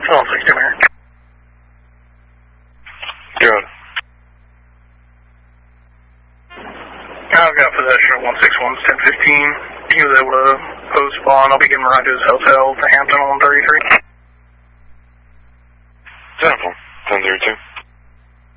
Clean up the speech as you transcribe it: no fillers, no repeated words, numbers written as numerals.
Oh, 60 here. Good. I've got possession of 161-1015. He was able to post spawn. I'll be getting right to his hotel to Hampton 133. 10-4, 10-02.